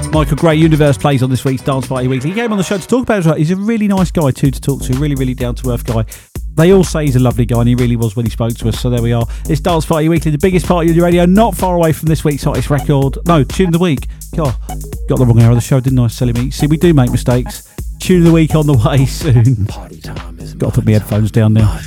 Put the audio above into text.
Michael Gray, Universe plays on this week's Dance Party Weekly. He came on the show to talk about it as well. He's a really nice guy too to talk to, really, really down-to-earth guy. They all say he's a lovely guy, and he really was when he spoke to us, so there we are. It's Dance Party Weekly, the biggest party on your radio, not far away from this week's hottest record. No, Tune of the Week. God, got the wrong hour of the show, didn't I, silly me? See, we do make mistakes. Tune of the Week on the way soon. Got to put my headphones down now.